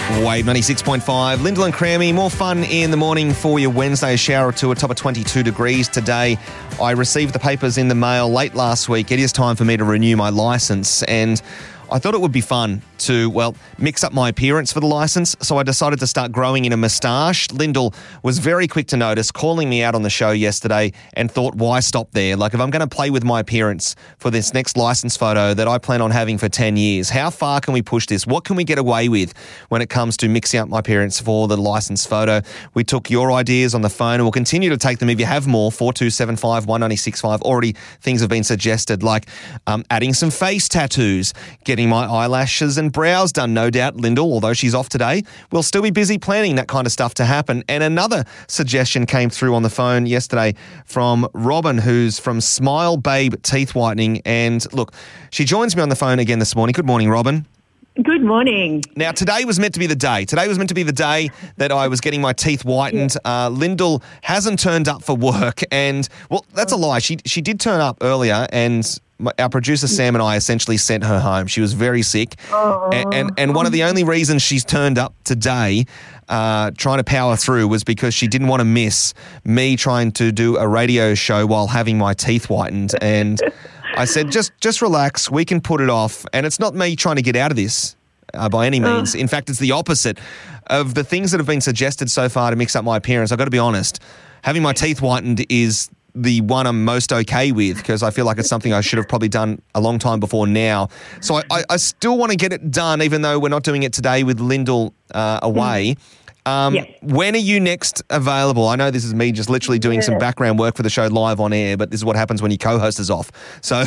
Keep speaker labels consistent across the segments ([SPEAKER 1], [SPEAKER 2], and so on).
[SPEAKER 1] Wave 96.5, Lyndall and Crammy. More fun in the morning for your Wednesday. Shower to a top of 22 degrees today. I received the papers in the mail late last week. It is time for me to renew my licence, and I thought it would be fun to, mix up my appearance for the licence, so I decided to start growing in a moustache. Lyndall was very quick to notice, calling me out on the show yesterday, and thought, why stop there? Like, if I'm going to play with my appearance for this next licence photo that I plan on having for 10 years, how far can we push this? What can we get away with when it comes to mixing up my appearance for the licence photo? We took your ideas on the phone, and we'll continue to take them if you have more. 4275 196.5. Already things have been suggested, like adding some face tattoos, getting my eyelashes and brows done. No doubt Lyndall, although she's off today, will still be busy planning that kind of stuff to happen. And another suggestion came through on the phone yesterday from Robin, who's from Smile Babe Teeth Whitening. And look, she joins me on the phone again this morning. Good morning, Robin.
[SPEAKER 2] Good morning.
[SPEAKER 1] Now, today was meant to be the day. Today was meant to be the day that I was getting my teeth whitened. Lyndall hasn't turned up for work, and, that's a lie. She did turn up earlier, and our producer Sam and I essentially sent her home. She was very sick, and one of the only reasons she's turned up today trying to power through was because she didn't want to miss me trying to do a radio show while having my teeth whitened. And I said, just relax, we can put it off. And it's not me trying to get out of this by any means. In fact, it's the opposite of the things that have been suggested so far to mix up my appearance. I've got to be honest, having my teeth whitened is the one I'm most okay with, because I feel like it's something I should have probably done a long time before now. So I still want to get it done, even though we're not doing it today with Lyndall away. When are you next available? I know this is me just literally doing some background work for the show live on air, but this is what happens when your co-host is off. So,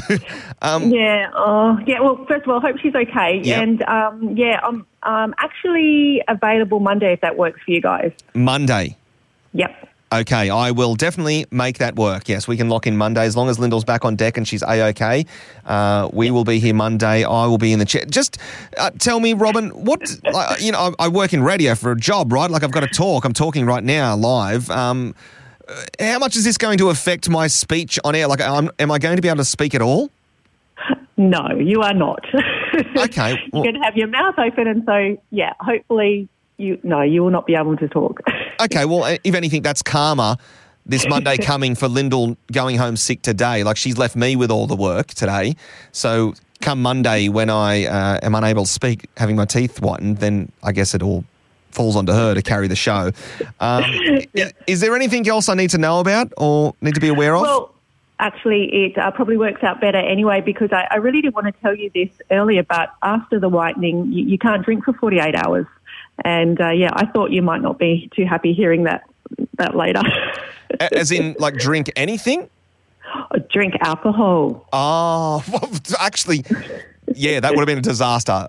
[SPEAKER 2] well, first of all, I hope she's okay.
[SPEAKER 1] Yep.
[SPEAKER 2] And, I'm actually available Monday if that works for you guys.
[SPEAKER 1] Monday?
[SPEAKER 2] Yep.
[SPEAKER 1] Okay, I will definitely make that work. Yes, we can lock in Monday as long as Lyndall's back on deck and she's A-OK. We will be here Monday. I will be in the chair. Just tell me, Robin, I work in radio for a job, right? Like, I've got to talk. I'm talking right now live. How much is this going to affect my speech on air? Like, am I going to be able to speak at all?
[SPEAKER 2] No, you are not.
[SPEAKER 1] Okay.
[SPEAKER 2] You're going to have your mouth open, and so, hopefully you will not be able to talk.
[SPEAKER 1] Okay, well, if anything, that's karma this Monday coming for Lyndall going home sick today. Like, she's left me with all the work today. So come Monday when I am unable to speak, having my teeth whitened, then I guess it all falls onto her to carry the show. Is there anything else I need to know about or need to be aware of?
[SPEAKER 2] Well, actually, it probably works out better anyway, because I really did want to tell you this earlier, but after the whitening, you can't drink for 48 hours. And, I thought you might not be too happy hearing that later.
[SPEAKER 1] As in, like, drink anything?
[SPEAKER 2] Drink alcohol.
[SPEAKER 1] Oh, well, actually, that would have been a disaster.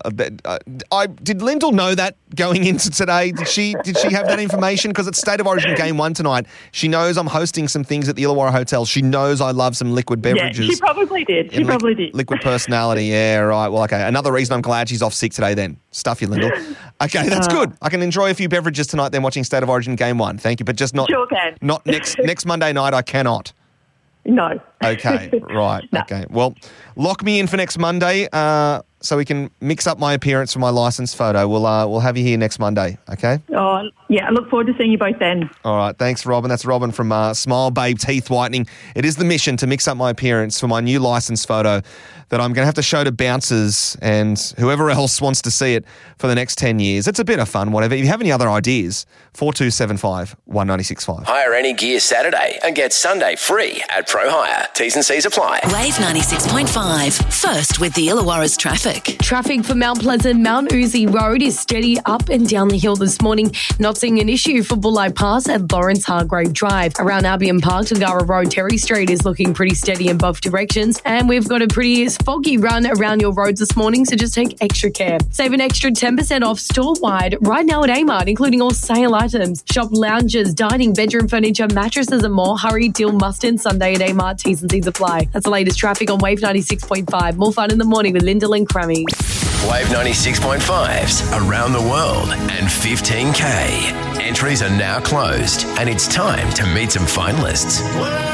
[SPEAKER 1] Did Lyndall know that going into today? Did she have that information? Because it's State of Origin Game 1 tonight. She knows I'm hosting some things at the Illawarra Hotel. She knows I love some liquid beverages.
[SPEAKER 2] Yeah, she probably did.
[SPEAKER 1] Liquid personality, yeah, right. Well, okay. Another reason I'm glad she's off sick today then. Stuff you, Lyndall. Okay, that's good. I can enjoy a few beverages tonight then watching State of Origin Game 1. Thank you, but just not,
[SPEAKER 2] sure can.
[SPEAKER 1] Not next Monday night. I cannot.
[SPEAKER 2] No.
[SPEAKER 1] Okay, right. No. Okay. Well, lock me in for next Monday so we can mix up my appearance for my licence photo. We'll have you here next Monday, okay?
[SPEAKER 2] Oh, yeah, I look forward to seeing you both then. All
[SPEAKER 1] right, thanks, Robin. That's Robin from Smile Babe Teeth Whitening. It is the mission to mix up my appearance for my new licence photo that I'm going to have to show to bouncers and whoever else wants to see it for the next 10 years. It's a bit of fun, whatever. If you have any other ideas, 4275 196.5.
[SPEAKER 3] Hire any gear Saturday and get Sunday free at Pro Hire. T's and C's apply.
[SPEAKER 4] Wave 96.5. First with the Illawarra's traffic.
[SPEAKER 5] Traffic for Mount Pleasant, Mount Uzi Road is steady up and down the hill this morning. Not seeing an issue for Bulleye Pass at Lawrence Hargrave Drive. Around Albion Park, Tagara Road, Terry Street is looking pretty steady in both directions. And we've got a pretty foggy run around your roads this morning, so just take extra care. Save an extra 10% off store-wide right now at Amart, including all sale items. Shop lounges, dining, bedroom furniture, mattresses and more. Hurry, deal must end Sunday at Amart. T's and C's apply. That's the latest traffic on Wave 96.5. More fun in the morning with Lyndall and Crammy.
[SPEAKER 3] Wave 96.5's Around the World and 15K. Entries are now closed and it's time to meet some finalists.